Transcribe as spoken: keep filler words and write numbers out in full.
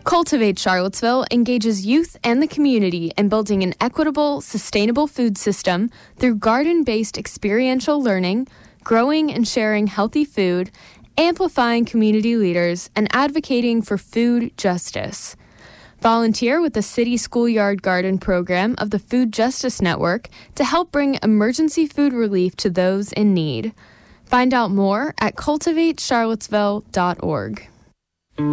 Cultivate Charlottesville engages youth and the community in building an equitable, sustainable food system through garden-based experiential learning, growing and sharing healthy food, amplifying community leaders, and advocating for food justice. Volunteer with the City Schoolyard Garden program of the Food Justice Network to help bring emergency food relief to those in need. Find out more at cultivate charlottesville dot org.